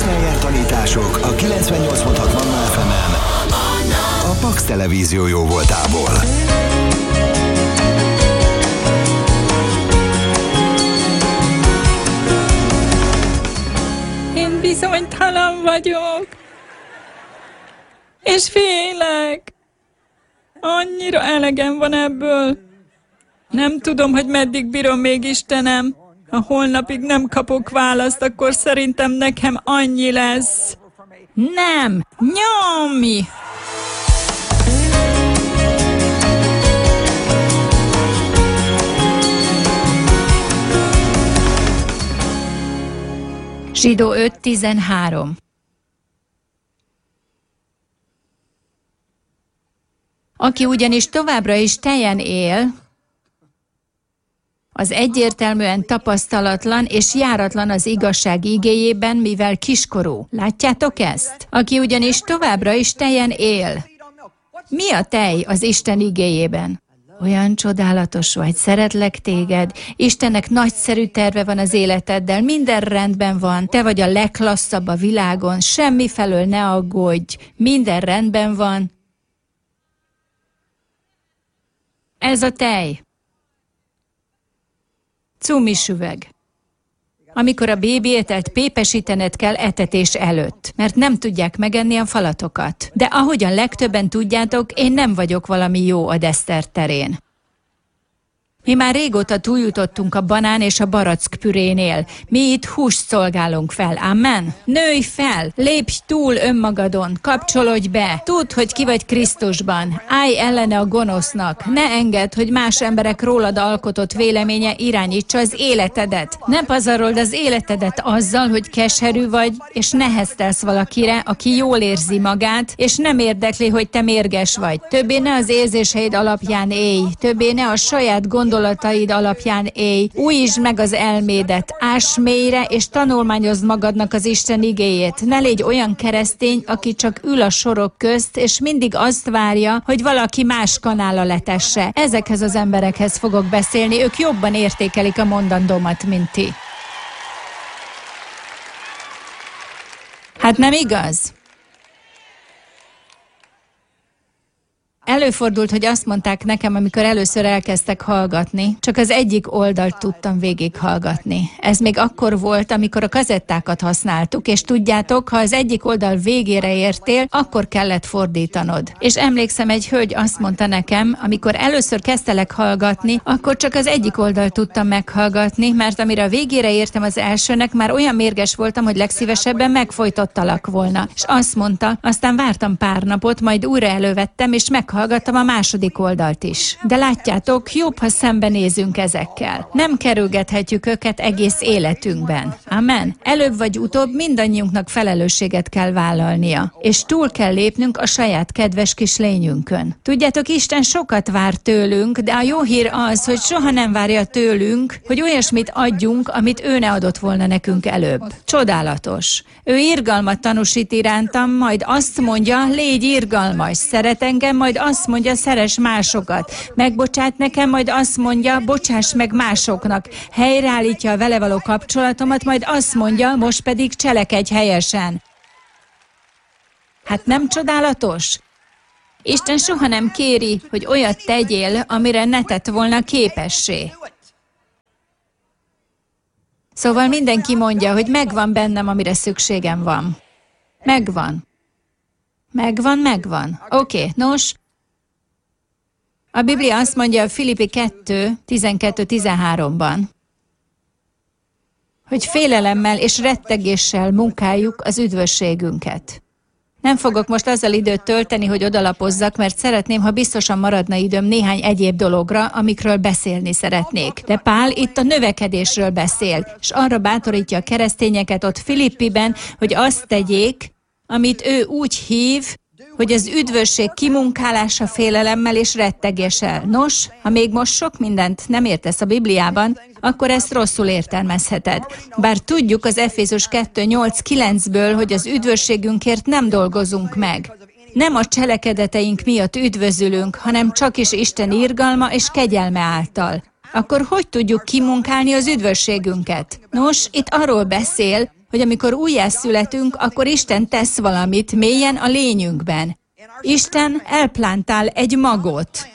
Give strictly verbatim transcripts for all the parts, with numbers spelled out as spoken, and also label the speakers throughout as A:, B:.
A: Meyer tanítások a kilencvennyolc pont hat Manna ef emen a Pax Televízió jó voltából.
B: Én bizonytalan vagyok, és félek. Annyira elegem van ebből. Nem tudom, hogy meddig bírom még, Istenem. Ha holnapig nem kapok választ, akkor szerintem nekem annyi lesz. Nem! Nyomj!
C: Zsidó öt tizenhárom. Aki ugyanis továbbra is teljen él, az egyértelműen tapasztalatlan és járatlan az igazság igéjében, mivel kiskorú. Látjátok ezt? Aki ugyanis továbbra is teljen él. Mi a tej az Isten igéjében? Olyan csodálatos vagy, szeretlek téged, Istennek nagyszerű terve van az életeddel, minden rendben van, te vagy a legklasszabb a világon, semmi felől ne aggódj, minden rendben van. Ez a tej. Cumis üveg. Amikor a bébi ételt pépesítened kell etetés előtt, mert nem tudják megenni a falatokat. De ahogyan legtöbben tudjátok, én nem vagyok valami jó a desszert terén. Mi már régóta túljutottunk a banán és a barack pürénél. Mi itt húst szolgálunk fel, amen? Nőj fel, lépj túl önmagadon, kapcsolódj be, tudd, hogy ki vagy Krisztusban, állj ellene a gonosznak, ne engedd, hogy más emberek rólad alkotott véleménye irányítsa az életedet. Ne pazarold az életedet azzal, hogy keserű vagy, és neheztelsz valakire, aki jól érzi magát, és nem érdekli, hogy te mérges vagy. Többé ne az érzéseid alapján élj, többé ne a saját gondol gondolataid alapján élj, újítsd meg az elmédet, áss mélyre, és tanulmányozd magadnak az Isten igéjét. Ne légy olyan keresztény, aki csak ül a sorok közt, és mindig azt várja, hogy valaki más kanála letesse. Ezekhez az emberekhez fogok beszélni, ők jobban értékelik a mondandómat, mint ti. Hát nem igaz? Előfordult, hogy azt mondták nekem, amikor először elkezdtek hallgatni, csak az egyik oldalt tudtam végighallgatni. Ez még akkor volt, amikor a kazettákat használtuk, és tudjátok, ha az egyik oldal végére értél, akkor kellett fordítanod. És emlékszem, egy hölgy azt mondta nekem, amikor először kezdtelek hallgatni, akkor csak az egyik oldalt tudtam meghallgatni, mert amire a végére értem az elsőnek, már olyan mérges voltam, hogy legszívesebben megfojtottalak volna. És azt mondta, aztán vártam pár napot, majd újra elővettem, és meghallgattam, hallgattam a második oldalt is. De látjátok, jobb, ha szembenézünk ezekkel. Nem kerülgethetjük őket egész életünkben. Amen. Előbb vagy utóbb mindannyiunknak felelősséget kell vállalnia, és túl kell lépnünk a saját kedves kis lényünkön. Tudjátok, Isten sokat vár tőlünk, de a jó hír az, hogy soha nem várja tőlünk, hogy olyasmit adjunk, amit ő ne adott volna nekünk előbb. Csodálatos. Ő irgalmat tanúsít irántam, majd azt mondja, légy irgalmas, szeret engem, majd azt mondja, szeress másokat. Megbocsát nekem, majd azt mondja, bocsáss meg másoknak. Helyreállítja a vele való kapcsolatomat, majd azt mondja, most pedig cselekedj helyesen. Hát nem csodálatos? Isten soha nem kéri, hogy olyat tegyél, amire ne tett volna képessé. Szóval mindenki mondja, hogy megvan bennem, amire szükségem van. Megvan. Megvan, megvan. Oké, okay, nos. A Biblia azt mondja a Filippi kettő tizenkettő tizenháromban, hogy félelemmel és rettegéssel munkáljuk az üdvösségünket. Nem fogok most azzal időt tölteni, hogy odalapozzak, mert szeretném, ha biztosan maradna időm néhány egyéb dologra, amikről beszélni szeretnék. De Pál itt a növekedésről beszél, és arra bátorítja a keresztényeket ott Filippiben, hogy azt tegyék, amit ő úgy hív, hogy az üdvösség kimunkálása félelemmel és rettegéssel. Nos, ha még most sok mindent nem értesz a Bibliában, akkor ezt rosszul értelmezheted. Bár tudjuk az Efézus kettő nyolc kilencből, hogy az üdvösségünkért nem dolgozunk meg. Nem a cselekedeteink miatt üdvözülünk, hanem csak is Isten irgalma és kegyelme által. akkor hogy tudjuk kimunkálni az üdvösségünket? Nos, itt arról beszél, hogy amikor újjászületünk, akkor Isten tesz valamit mélyen a lényünkben. Isten elplántál egy magot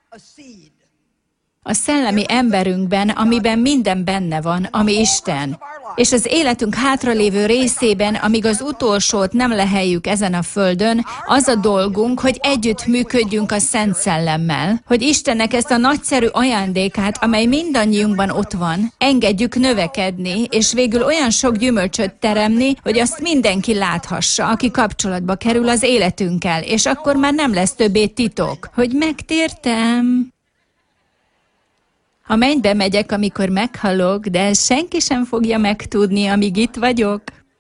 C: a szellemi emberünkben, amiben minden benne van, ami Isten. És az életünk hátralévő részében, amíg az utolsót nem leheljük ezen a földön, az a dolgunk, hogy együtt működjünk a Szent Szellemmel, hogy Istennek ezt a nagyszerű ajándékát, amely mindannyiunkban ott van, engedjük növekedni, és végül olyan sok gyümölcsöt teremni, hogy azt mindenki láthassa, aki kapcsolatba kerül az életünkkel, és akkor már nem lesz többé titok, hogy megtértem. A mennybe megyek, amikor meghalok, de senki sem fogja megtudni, amíg itt vagyok.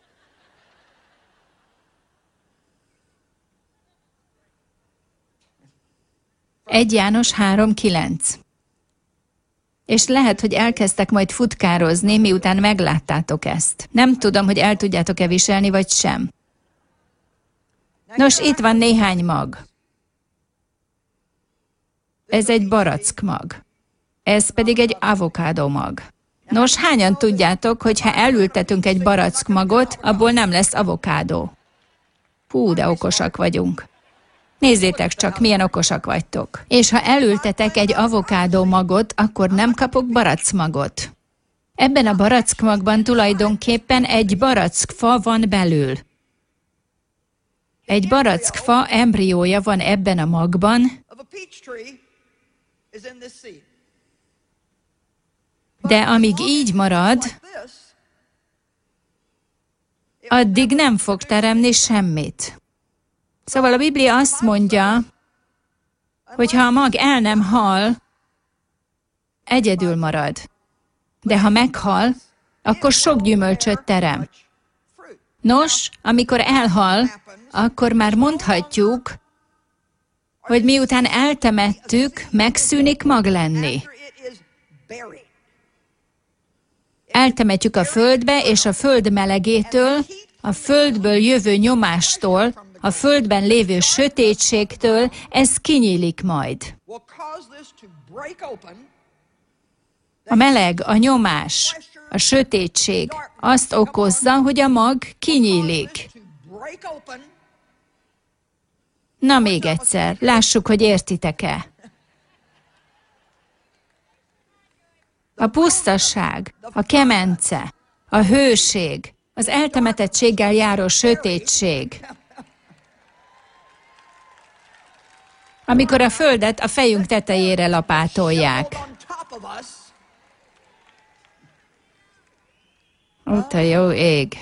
C: egy János három kilenc. És lehet, hogy elkezdtek majd futkározni, miután megláttátok ezt. Nem tudom, hogy el tudjátok-e viselni, vagy sem. Nos, itt van néhány mag. Ez egy barack mag. Ez pedig egy avokádó mag. Nos, hányan tudjátok, hogy ha elültetünk egy barack magot, abból nem lesz avokádó? Hú, de okosak vagyunk. Nézzétek csak, milyen okosak vagytok. És ha elültetek egy avokádó magot, akkor nem kapok barack magot. Ebben a barack magban tulajdonképpen egy barack fa van belül. Egy barack fa embriója van ebben a magban, de amíg így marad, addig nem fog teremni semmit. Szóval a Biblia azt mondja, hogy ha a mag el nem hal, egyedül marad. De ha meghal, akkor sok gyümölcsöt terem. Nos, amikor elhal, akkor már mondhatjuk, hogy miután eltemettük, megszűnik mag lenni. Eltemetjük a földbe, és a föld melegétől, a földből jövő nyomástól, a földben lévő sötétségtől ez kinyílik majd. A meleg, a nyomás, a sötétség azt okozza, hogy a mag kinyílik. Na még egyszer, lássuk, hogy értitek-e. A pusztaság, a kemence, a hőség, az eltemetettséggel járó sötétség. Amikor a földet a fejünk tetejére lapátolják. Ó, te jó ég!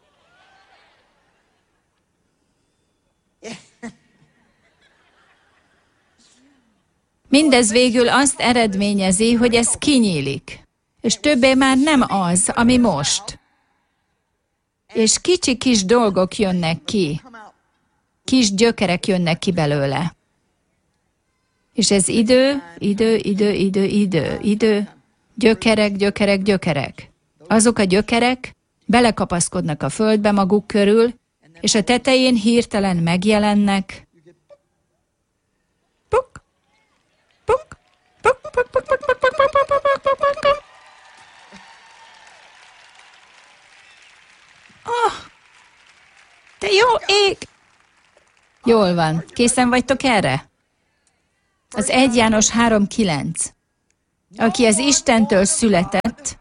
C: Mindez végül azt eredményezi, hogy ez kinyílik, és többé már nem az, ami most. És kicsi kis dolgok jönnek ki, kis gyökerek jönnek ki belőle. És ez idő, idő, idő, idő, idő, idő, gyökerek, gyökerek, gyökerek. Azok a gyökerek belekapaszkodnak a földbe maguk körül, és a tetején hirtelen megjelennek. Puk, puk, puk, puk, puk, puk, puk, puk, puk, puk, puk, puk, puk. Oh, te jó ég! Jól van, készen vagytok erre? Az egy János három kilenc. Aki az Istentől született,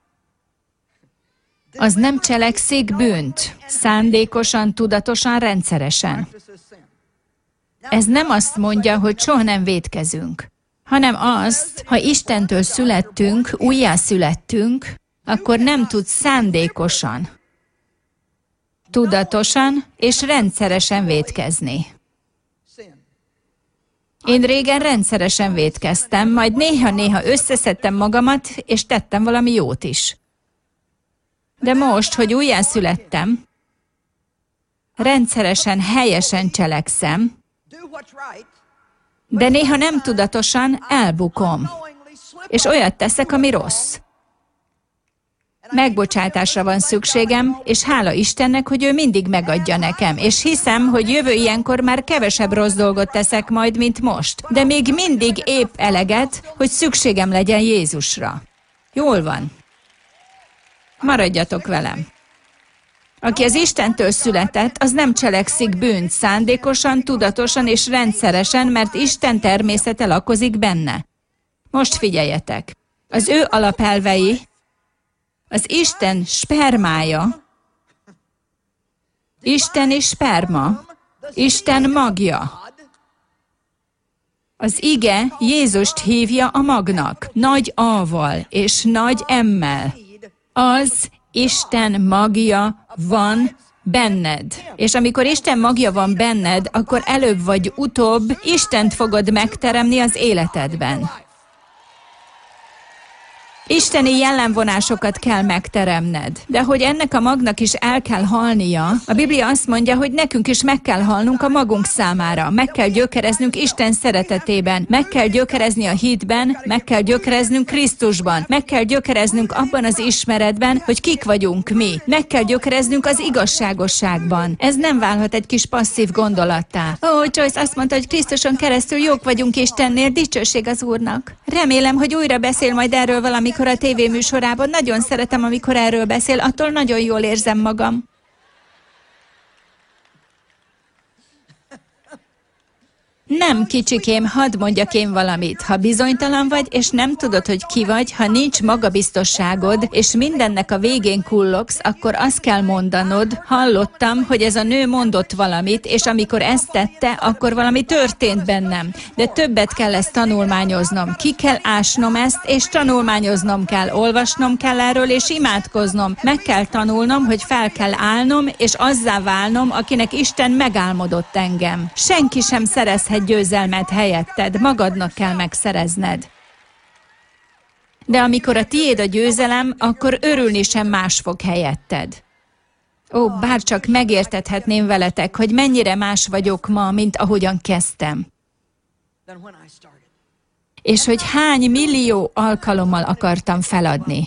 C: az nem cselekszik bűnt, szándékosan, tudatosan, rendszeresen. Ez nem azt mondja, hogy soha nem vétkezünk, hanem azt, ha Istentől születtünk, újjászülettünk, akkor nem tudsz szándékosan, tudatosan és rendszeresen vétkezni. Én régen rendszeresen vétkeztem, majd néha-néha összeszedtem magamat, és tettem valami jót is. De most, hogy újjászülettem, rendszeresen, helyesen cselekszem, de néha nem tudatosan elbukom, és olyat teszek, ami rossz. Megbocsátásra van szükségem, és hála Istennek, hogy ő mindig megadja nekem, és hiszem, hogy jövő ilyenkor már kevesebb rossz dolgot teszek majd, mint most, de még mindig épp eleget, hogy szükségem legyen Jézusra. Jól van. Maradjatok velem. Aki az Istentől született, az nem cselekszik bűnt szándékosan, tudatosan és rendszeresen, mert Isten természete lakozik benne. Most figyeljetek. Az ő alapelvei, az Isten spermája, Isteni sperma, Isten magja. Az ige Jézust hívja a magnak, nagy A-val és nagy M-mel. Az Isten magja van benned. És amikor Isten magja van benned, akkor előbb vagy utóbb Istent fogod megteremni az életedben. Isteni jellemvonásokat kell megteremned. De hogy ennek a magnak is el kell halnia, a Biblia azt mondja, hogy nekünk is meg kell halnunk a magunk számára. Meg kell gyökereznünk Isten szeretetében. Meg kell gyökerezni a hitben, meg kell gyökereznünk Krisztusban. Meg kell gyökereznünk abban az ismeretben, hogy kik vagyunk mi. Meg kell gyökereznünk az igazságosságban. Ez nem válhat egy kis passzív gondolattá. Ó, Joyce azt mondta, hogy Krisztuson keresztül jók vagyunk Istennél, dicsőség az Úrnak. Remélem, hogy újra beszél majd erről valami a tévéműsorában. Nagyon szeretem, amikor erről beszél, attól nagyon jól érzem magam. Nem, kicsikém, hadd mondjak én valamit. Ha bizonytalan vagy, és nem tudod, hogy ki vagy, ha nincs magabiztosságod, és mindennek a végén kullogsz, akkor azt kell mondanod, hallottam, hogy ez a nő mondott valamit, és amikor ezt tette, akkor valami történt bennem. De többet kell ezt tanulmányoznom. Ki kell ásnom ezt, és tanulmányoznom kell, olvasnom kell erről, és imádkoznom. Meg kell tanulnom, hogy fel kell állnom, és azzá válnom, akinek Isten megálmodott engem. Senki sem szerezhet győzelmet helyetted, magadnak kell megszerezned. De amikor a tiéd a győzelem, akkor örülni sem más fog helyetted. Ó, bárcsak megértethetném veletek, hogy mennyire más vagyok ma, mint ahogyan kezdtem. És hogy hány millió alkalommal akartam feladni.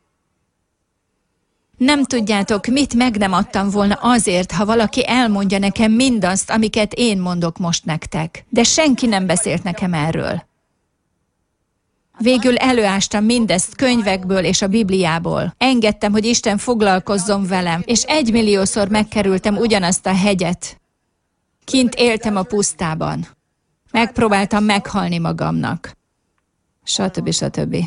C: Nem tudjátok, mit meg nem adtam volna azért, ha valaki elmondja nekem mindazt, amiket én mondok most nektek. De senki nem beszélt nekem erről. Végül előástam mindezt könyvekből és a Bibliából. Engedtem, hogy Isten foglalkozzon velem, és egymilliószor megkerültem ugyanazt a hegyet. Kint éltem a pusztában. Megpróbáltam meghalni magamnak. Stb. Stb.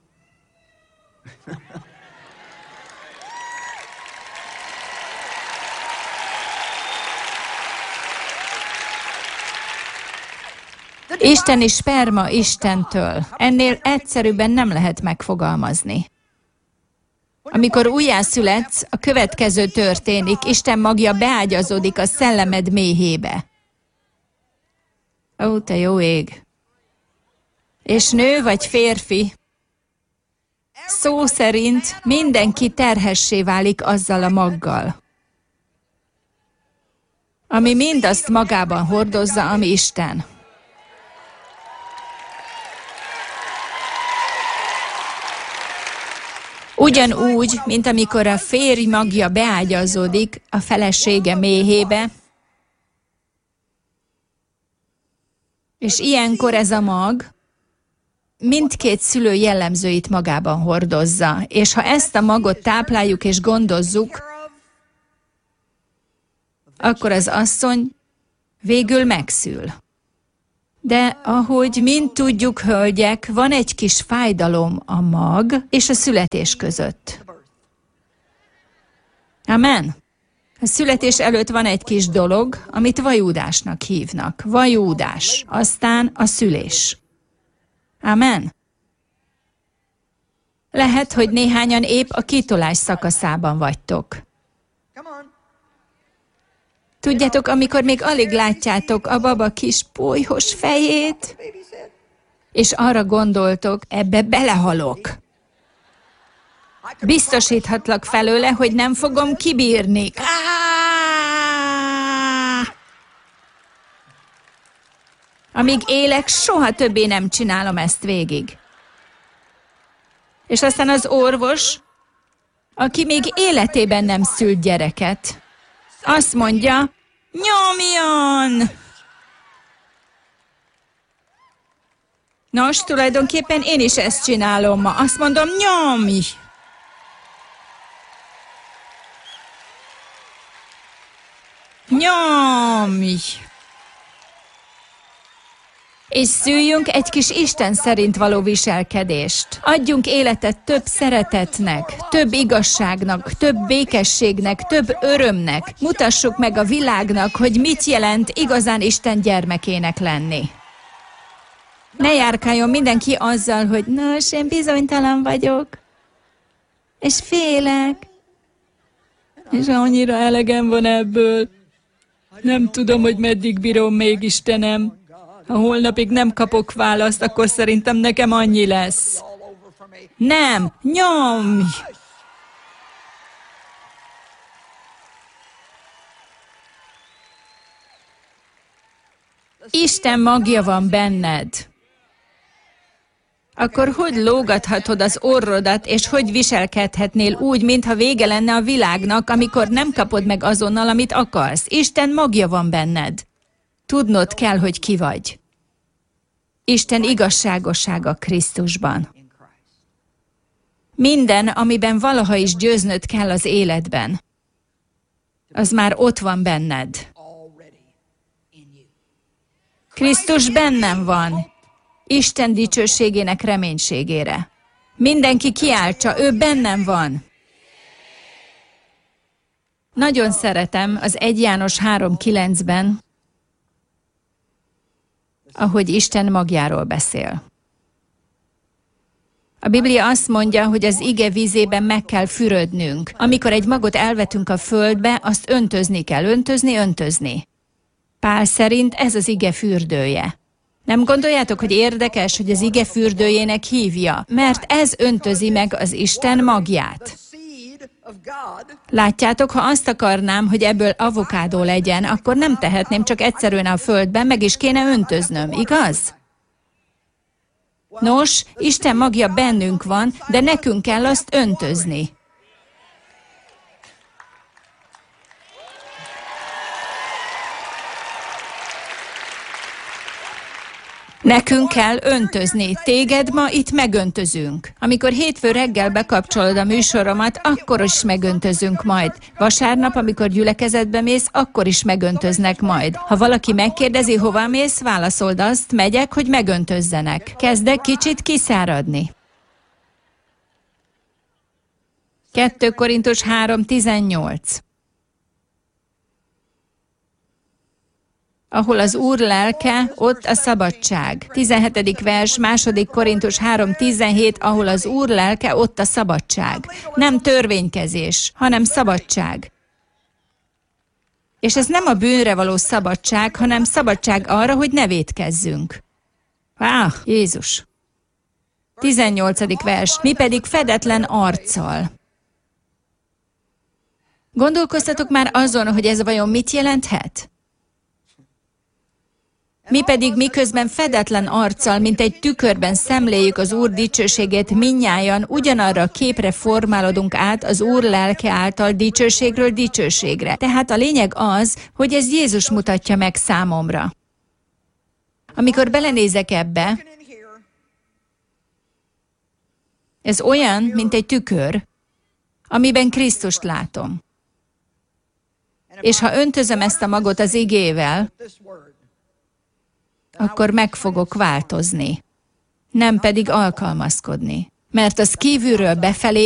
C: Isteni sperma Istentől. Ennél egyszerűbben nem lehet megfogalmazni. Amikor újjászületsz, a következő történik, Isten magja beágyazódik a szellemed méhébe. Ó, te jó ég! És nő vagy férfi, szó szerint mindenki terhessé válik azzal a maggal, ami mindazt magában hordozza, ami Isten. Ugyanúgy, mint amikor a férj magja beágyazódik a felesége méhébe, és ilyenkor ez a mag mindkét szülő jellemzőit magában hordozza, és ha ezt a magot tápláljuk és gondozzuk, akkor az asszony végül megszül. De ahogy mind tudjuk, hölgyek, van egy kis fájdalom a mag és a születés között. Amen. A születés előtt van egy kis dolog, amit vajúdásnak hívnak. Vajúdás. Aztán a szülés. Amen. Lehet, hogy néhányan épp a kitolás szakaszában vagytok. Tudjátok, amikor még alig látjátok a baba kis pólyhos fejét, és arra gondoltok, ebbe belehalok. Biztosíthatlak felőle, hogy nem fogom kibírni. Amíg élek, soha többé nem csinálom ezt végig. És aztán az orvos aki még életében nem szült gyereket, azt mondja, nyomjon! Nos, tulajdonképpen én is ezt csinálom ma. Azt mondom, nyomj! Nyomj! És szüljünk egy kis Isten szerint való viselkedést. Adjunk életet több szeretetnek, több igazságnak, több békességnek, több örömnek. Mutassuk meg a világnak, hogy mit jelent igazán Isten gyermekének lenni. Ne járkáljon mindenki azzal, hogy nos, én bizonytalan vagyok, és félek, és annyira elegem van ebből. Nem tudom, hogy meddig bírom még, Istenem. Ha holnapig nem kapok választ, akkor szerintem nekem annyi lesz. Nem, nyomj! Isten magja van benned. Akkor hogy lógathatod az orrodat, és hogy viselkedhetnél úgy, mintha vége lenne a világnak, amikor nem kapod meg azonnal, amit akarsz? Isten magja van benned. Tudnod kell, hogy ki vagy. Isten igazságossága Krisztusban. Minden, amiben valaha is győznöd kell az életben, az már ott van benned. Krisztus bennem van, Isten dicsőségének reménységére. Mindenki kiáltsa, ő bennem van. Nagyon szeretem az Egy János három kilencben, ahogy Isten magjáról beszél. A Biblia azt mondja, hogy az ige vízében meg kell fürödnünk. Amikor egy magot elvetünk a földbe, azt öntözni kell, öntözni, öntözni. Pál szerint ez az ige fürdője. Nem gondoljátok, hogy érdekes, hogy az ige fürdőjének hívja, mert ez öntözi meg az Isten magját. Látjátok, ha azt akarnám, hogy ebből avokádó legyen, akkor nem tehetném csak egyszerűen a földben, meg is kéne öntöznöm, igaz? Nos, Isten magja bennünk van, de nekünk kell azt öntözni. Nekünk kell öntözni. Téged ma itt megöntözünk. Amikor hétfő reggel bekapcsolod a műsoromat, akkor is megöntözünk majd. Vasárnap, amikor gyülekezetbe mész, akkor is megöntöznek majd. Ha valaki megkérdezi, hova mész, válaszold azt, megyek, hogy megöntözzenek. Kezdek kicsit kiszáradni. kettő Korintus három tizennyolc. Ahol az Úr lelke, ott a szabadság. tizenhetedik vers, második Korintus három tizenhét, ahol az Úr lelke, ott a szabadság. Nem törvénykezés, hanem szabadság. És ez nem a bűnre való szabadság, hanem szabadság arra, hogy ne vétkezzünk. Á, Jézus! tizennyolcadik vers, mi pedig fedetlen arccal. Gondolkoztatok már azon, hogy ez vajon mit jelenthet? Mi pedig miközben fedetlen arccal, mint egy tükörben szemléljük az Úr dicsőségét, mindnyájan ugyanarra a képre formálódunk át az Úr lelke által dicsőségről dicsőségre. Tehát a lényeg az, hogy ez Jézus mutatja meg számomra. Amikor belenézek ebbe, ez olyan, mint egy tükör, amiben Krisztust látom. És ha öntözöm ezt a magot az igével, akkor meg fogok változni, nem pedig alkalmazkodni. Mert az kívülről befelé